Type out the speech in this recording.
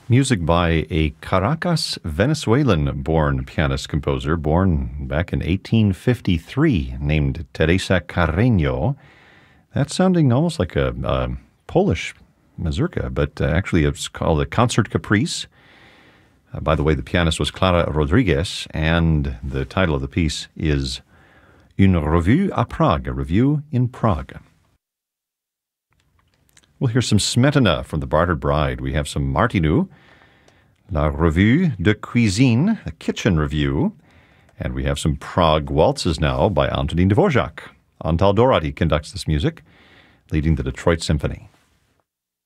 Music by a Caracas, Venezuelan-born pianist-composer, born back in 1853, named Teresa Carreño. That's sounding almost like a Polish mazurka, but actually it's called a Concert Caprice. By the way, the pianist was Clara Rodriguez, and the title of the piece is Une Revue à Prague, a review in Prague. We'll hear some Smetana from The Bartered Bride. We have some Martinu, La Revue de Cuisine, a kitchen review. And we have some Prague waltzes now by Antonín Dvořák. Antal Dorady conducts this music, leading the Detroit Symphony.